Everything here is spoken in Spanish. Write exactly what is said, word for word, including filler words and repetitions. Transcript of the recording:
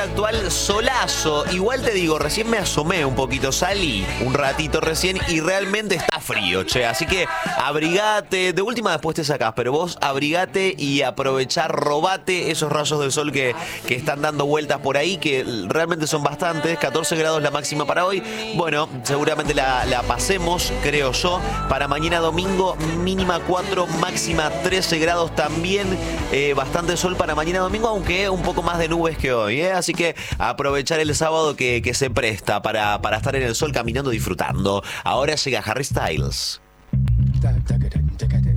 actual, solazo. Igual te digo, recién me asomé un poquito, salí un ratito recién y realmente está frío, che. Así que abrigate, de última después te sacás, pero vos abrigate y aprovechá, robate esos rayos del sol que, que están dando vueltas por ahí, que realmente son bastantes. catorce grados la máxima para hoy. Bueno, seguramente la, la pasemos, creo yo. Para mañana domingo, mínima cuatro, máxima trece grados también. Eh, bastante sol para mañana domingo, aunque un poco más de nubes que hoy, ¿eh? Así que aprovechar el sábado que, que se presta para, para estar en el sol caminando, disfrutando. Ahora llega Harry Styles.